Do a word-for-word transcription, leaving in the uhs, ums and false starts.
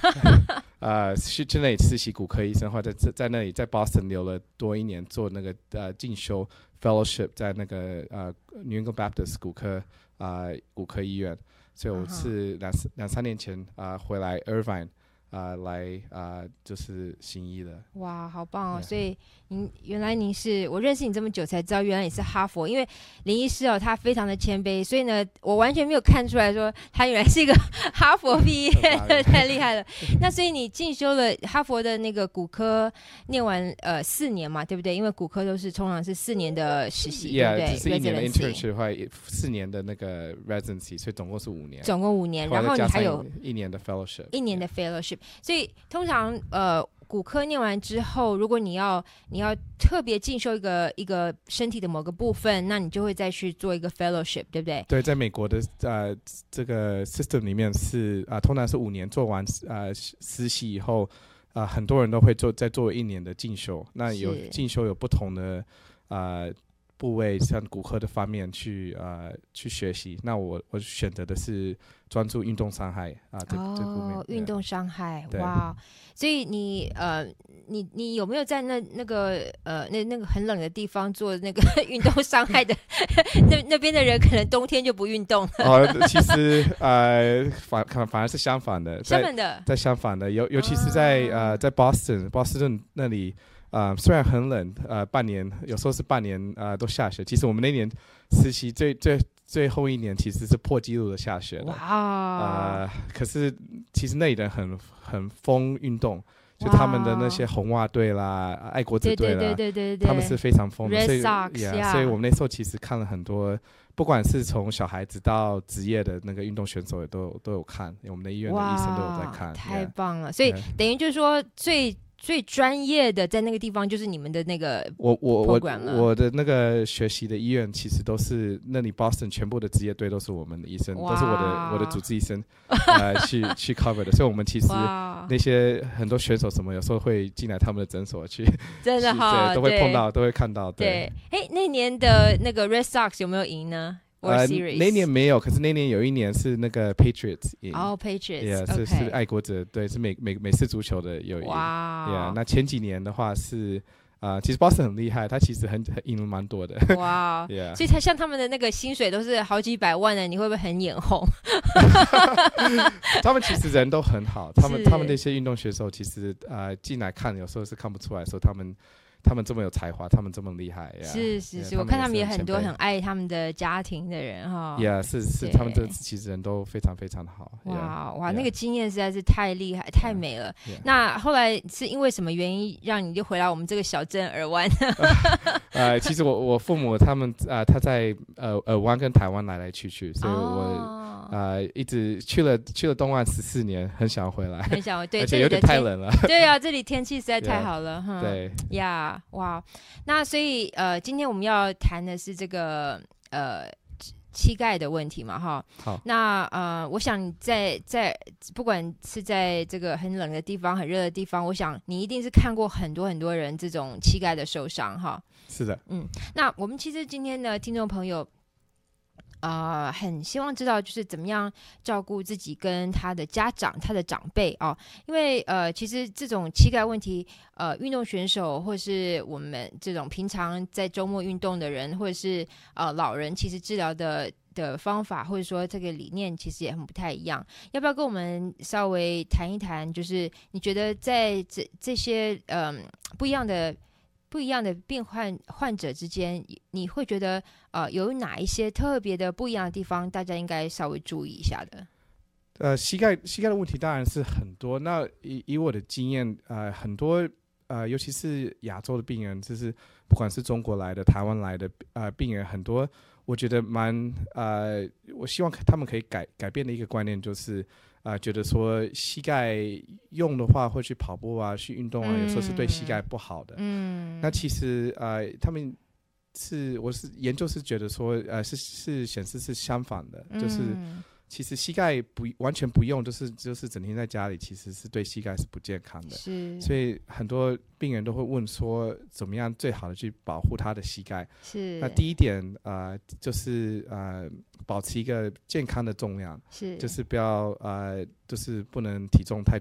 呃，去去那里实习骨科医生，或者在在那里在 Boston 留了多一年，做那个呃进修 fellowship， 在那个呃 New England Baptist 骨科啊、呃、骨科医院，所以我是两两三年前啊、呃、回来 Irvine 啊、呃、来啊、呃、就是行医的。 哇，好棒哦！ Yeah. 所以您原来您是我认识你这么久才知道，原来你是哈佛。因为林医师哦，他非常的谦卑，所以呢，我完全没有看出来说他原来是一个哈佛毕业的，太厉害了。那所以你进修了哈佛的那个骨科，念完呃四年嘛，对不对？因为骨科都是通常是四年的实习， yeah, 对不对？ 只是一年的 internship 的话，四年的那个 residency， 所以总共是五年。 总共五年，然后你还有一年的 fellowship， 一年的 fellowship。所以通常呃。骨科念完之后，如果你要你要特别进修一个一个身体的某个部分，那你就会再去做一个 fellowship， 对不对？ 对，在美国的呃这个 system 里面是啊、呃，通常是五年做完呃实习以后，啊、呃，很多人都会做再做一年的进修。那有进修有不同的呃部位，像骨科的方面去呃去学习。那我我选择的是专注运动伤害啊、呃、这、 哦、 这部分。 运动伤害，哇！所以你呃，你你有没有在那那个呃那那个很冷的地方做那个运动伤害的？那那边的人可能冬天就不运动了。 哦，其实呃反反而是相反的， 相反的， 在相反的，尤尤其是在、啊、呃在 Boston Boston 那里。呃，虽然很冷，呃，半年有时候是半年，呃，都下雪。其实我们那年实习最最最后一年其实是破纪录的下雪的。 哇！ 呃，可是其实那里人很很疯运动，就他们的那些红袜队啦、爱国者队啦， 对对对对对， 他们是非常疯的。 Red Sox， 所以、yeah, 所以我们那时候其实看了很多，不管是从小孩子到职业的那个运动选手也都有都有看，我们的医院的医生都有在看。 太棒了！所以等于就是说最。最专业的在那个地方就是你们的那个 program 了。 我我我我的那个学习的医院其实都是那里 Boston 全部的职业队都是我们的医生，都是我的我的主治医生呃去去 cover 的，所以我们其实那些很多选手什么有时候会进来他们的诊所去， 真的哈， 对，都会碰到，都会看到。 对，哎，那年的那个 Red Sox 有没有赢呢？ 呃，那年没有，可是那年有一年是那个 Patriots 赢。 哦、oh, Patriots， yeah, 是、 okay. 是爱国者，对，是美美美式足球的有赢。 哇、wow. yeah, 那前几年的话是，啊、呃，其实 Boston 很厉害，他其实很很赢了蛮多的。 哇、wow. yeah. 所以他像他们的那个薪水都是好几百万的，你会不会很眼红？ 他们其实人都很好，他们他们那些运动选手其实呃进来看有时候是看不出来，说他们。他们这么有才华，他们这么厉害， yeah, 是是是， yeah, 我看他们也很多很爱他们的家庭的人哈。 yeah, 是是，他们这其实人都非常非常的好。 哇 yeah, 哇， yeah. 那个经验实在是太厉害，太美了。 Yeah, yeah. 那后来是因为什么原因让你就回来我们这个小镇尔湾？ 呃，其实我我父母他们啊、呃，他在呃尔湾跟台湾来来去去，所以我。哦呃，一直去了去了东岸十四年，很想回来， 很想对， 而且有点太冷了。 对啊，这里天气实在太好了，哈。 对呀， yeah, 哇，那所以呃，今天我们要谈的是这个呃膝盖的问题嘛，哈。 好。 那呃，我想在在不管是在这个很冷的地方、很热的地方，我想你一定是看过很多很多人这种膝盖的受伤，哈。 是的。 嗯，那我们其实今天的听众朋友。呃，很希望知道就是怎么样照顾自己跟他的家长、他的长辈哦，因为呃，其实这种膝盖问题，呃，运动选手或是我们这种平常在周末运动的人，或者是呃老人，其实治疗的的方法或者说这个理念其实也很不太一样。要不要跟我们稍微谈一谈？就是你觉得在这这些嗯、呃、不一样的。不一样的病患患者之间，你会觉得呃有哪一些特别的不一样的地方，大家应该稍微注意一下的？ 呃，膝盖膝盖的问题当然是很多。那以以我的经验，呃，很多呃，尤其是亚洲的病人，就是不管是中国来的、台湾来的呃病人，很多我觉得蛮呃，我希望他们可以改改变的一个观念就是。啊、呃，觉得说膝盖用的话，会去跑步啊，去运动啊，嗯、有时候是对膝盖不好的。嗯，那其实呃，他们是我是研究是觉得说，呃，是是显示是相反的，嗯、就是其实膝盖不完全不用，就是就是整天在家里，其实是对膝盖是不健康的。 是， 所以很多病人都会问说，怎么样最好的去保护他的膝盖？ 是， 那第一点呃，就是呃。保持一个健康的重量， 是， 就是不要呃，就是不能体重太